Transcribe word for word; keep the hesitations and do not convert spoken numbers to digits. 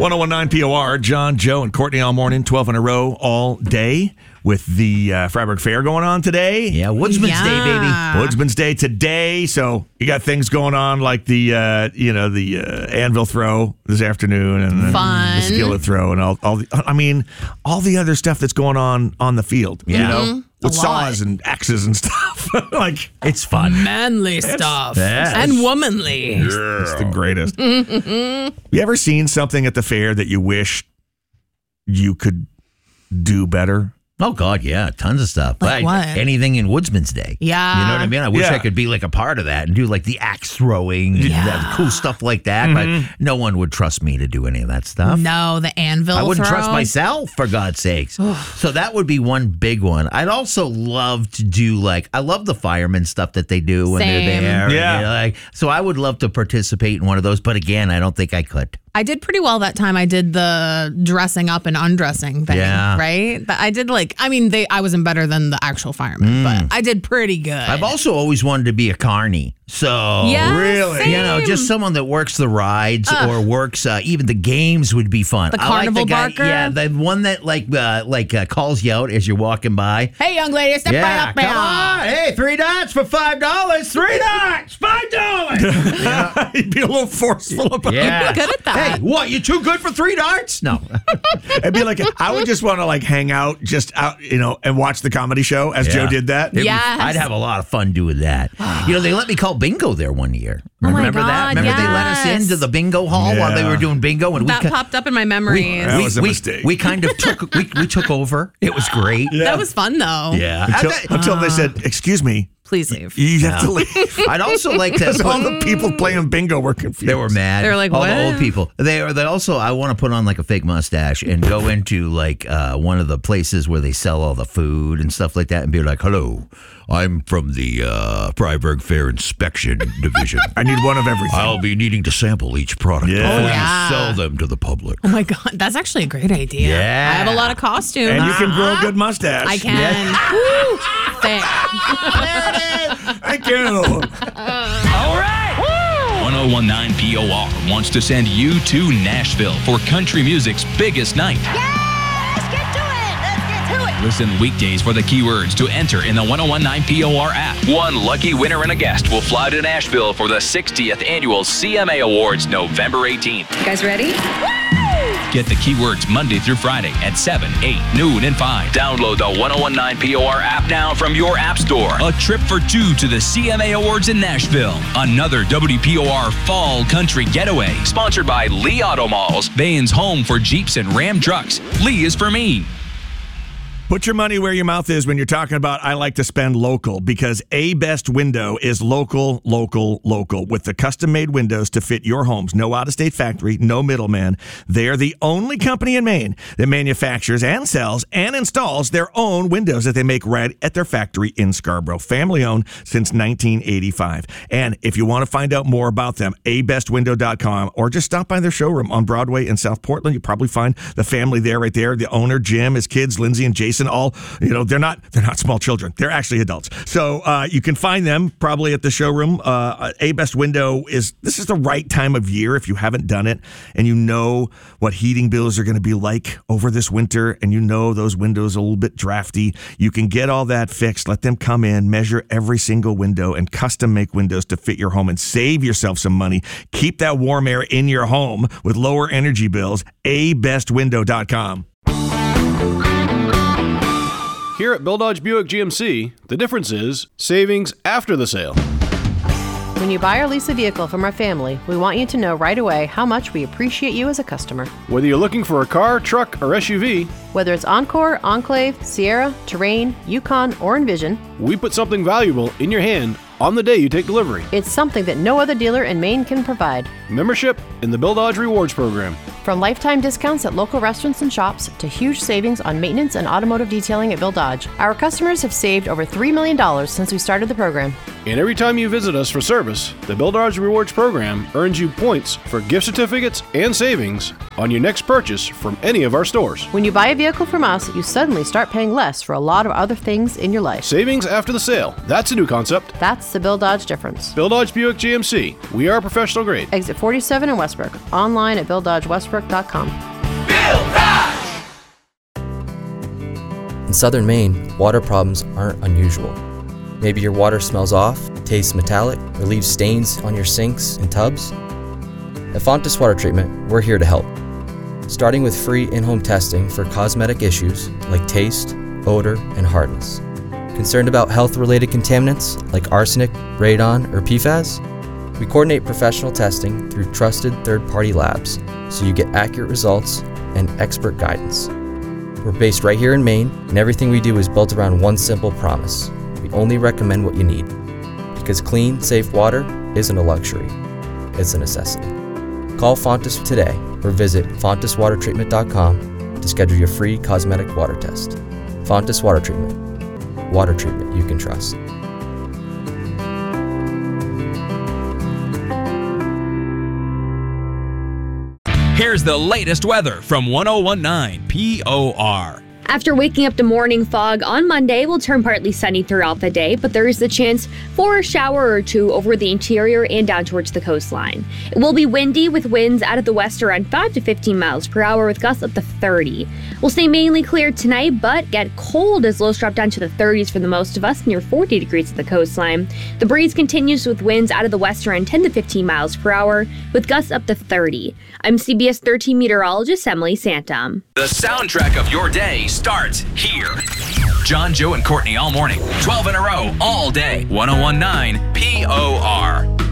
one oh one nine P O R, John, Joe, and Courtney all morning, twelve in a row all day with the uh, Freiburg Fair going on today. Yeah, Woodsman's Yeah. Day, baby. Woodsman's Day today, so you got things going on like the uh, you know the uh, anvil throw this afternoon and the, Fun. the skillet throw and all all the, I mean all the other stuff that's going on on the field. Yeah. You know, Mm-hmm. with A saws lot. and axes and stuff. Like It's fun. Manly stuff. Yes. And womanly. it's the greatest. You ever seen something at the fair that you wish you could do better? Oh, God, yeah. Tons of stuff. Like But what? anything in Woodsman's Day. Yeah. You know what I mean? I wish Yeah. I could be like a part of that and do like the axe throwing and Yeah. that cool stuff like that. But no one would trust me to do any of that stuff. No, the anvil I wouldn't throw. trust myself, for God's sakes. So that would be one big one. I'd also love to do like I love the fireman stuff that they do when Same. they're there. Yeah. You know, like, so I would love to participate in one of those, but again, I don't think I could. I did pretty well that time. I did the dressing up and undressing thing, Yeah. right? But I did like, I mean, they. I wasn't better than the actual fireman, but I did pretty good. I've also always wanted to be a carny. So Yeah, Really? you know, same. just someone that works the rides or works uh, even the games would be fun. The I like carnival the guy, barker? yeah, the one that like uh, like uh, calls you out as you're walking by. Hey, young lady, step right Yeah, up come here. on! Hey, three dots for five dollars. Three dots, five dollars. You'd be a little forceful about Yeah, Good at that. Hey, what? You too good for three darts? No. it. It'd be like I would just want to like hang out just out, you know, and watch the comedy show as Yeah. Joe did that. It was- Yes. I'd have a lot of fun doing that. You know, they let me call bingo there one year. Oh my Remember that? God, Remember they let us yes. into the bingo hall while they Yeah. were doing bingo, and That we ki- popped up in my we, memories. That we, was a we- mistake. we kind of took we, we took over. It was great. That was fun, though. Yeah. Until, I- until they said, "Excuse me, Please leave. you have to leave." I'd also like to. Because all the people playing bingo were confused. They were mad. They were like, all what? the old people. They are. They also. I want to put on like a fake mustache and go into like uh, one of the places where they sell all the food and stuff like that, and be like, "Hello, I'm from the uh, Freiburg Fair Inspection Division. I need one of everything. I'll be needing to sample each product Yeah. before Oh, yeah. you sell them to the public." Oh my God, that's actually a great idea. Yeah. I have a lot of costumes. and you can grow a good mustache. I can. Woo. Thanks. Thank you. one oh one nine P O R wants to send you to Nashville for country music's biggest night. Let's get to it. Let's get to it. Listen weekdays for the keywords to enter in the one oh one nine P O R app. One lucky winner and a guest will fly to Nashville for the sixtieth Annual C M A Awards November eighteenth. You guys ready? Get the keywords Monday through Friday at seven, eight, noon, and five. Download the one oh one nine P O R app now from your app store. A trip for two to the C M A Awards in Nashville. Another W P O R Fall Country Getaway. Sponsored by Lee Auto Malls, Bain's home for Jeeps and Ram trucks. Lee is for me. Put your money where your mouth is when you're talking about I like to spend local, because A Best Window is local, local, local, with the custom-made windows to fit your homes. No out-of-state factory, no middleman. They're the only company in Maine that manufactures and sells and installs their own windows that they make right at their factory in Scarborough. Family-owned since nineteen eighty-five. And if you want to find out more about them, a best window dot com, or just stop by their showroom on Broadway in South Portland. You probably find the family there right there. The owner, Jim, his kids, Lindsay and Jason. All, you know, they're not they're not small children. They're actually adults. So uh, you can find them probably at the showroom. Uh, A Best Window is this is the right time of year if you haven't done it and you know what heating bills are going to be like over this winter, and you know those windows are a little bit drafty. You can get all that fixed. Let them come in, measure every single window, and custom make windows to fit your home and save yourself some money. Keep that warm air in your home with lower energy bills. a best window dot com. Here at Bill Dodge Buick G M C, the difference is savings after the sale. When you buy or lease a vehicle from our family, we want you to know right away how much we appreciate you as a customer. Whether you're looking for a car, truck, or S U V, Whether it's Encore, Enclave, Sierra, Terrain, Yukon, or Envision, we put something valuable in your hand on the day you take delivery. it's something that no other dealer in Maine can provide. Membership in the Bill Dodge Rewards Program. From lifetime discounts at local restaurants and shops to huge savings on maintenance and automotive detailing at Bill Dodge, our customers have saved over three million dollars since we started the program. And every time you visit us for service, the Bill Dodge Rewards Program earns you points for gift certificates and savings on your next purchase from any of our stores. When you buy a vehicle from us, you suddenly start paying less for a lot of other things in your life. Savings after the sale. That's a new concept. That's the Bill Dodge difference. Bill Dodge Buick G M C. We are professional grade. Exit forty-seven in Westbrook. Online at bill dodge westbrook patchwork dot com. In southern Maine, water problems aren't unusual. Maybe your water smells off, tastes metallic, or leaves stains on your sinks and tubs. At Fontes Water Treatment, we're here to help. Starting with free in-home testing for cosmetic issues like taste, odor, and hardness. Concerned about health-related contaminants like arsenic, radon, or P FAS? We coordinate professional testing through trusted third-party labs so you get accurate results and expert guidance. We're based right here in Maine, and everything we do is built around one simple promise. We only recommend what you need. Because clean, safe water isn't a luxury, it's a necessity. Call Fontes today or visit fontes water treatment dot com to schedule your free cosmetic water test. Fontes Water Treatment. Water treatment you can trust. Here's the latest weather from one oh one point nine P O R. After waking up to morning fog on Monday, we'll turn partly sunny throughout the day, but there is the chance for a shower or two over the interior and down towards the coastline. It will be windy with winds out of the west around five to fifteen miles per hour with gusts up to thirty. We'll stay mainly clear tonight, but get cold as lows drop down to the thirties for the most of us, near forty degrees at the coastline. The breeze continues with winds out of the west around ten to fifteen miles per hour with gusts up to thirty. I'm C B S thirteen meteorologist Emily Santom. The soundtrack of your day starts here. John, Joe, and Courtney all morning, twelve in a row, all day. one oh one point nine P O R.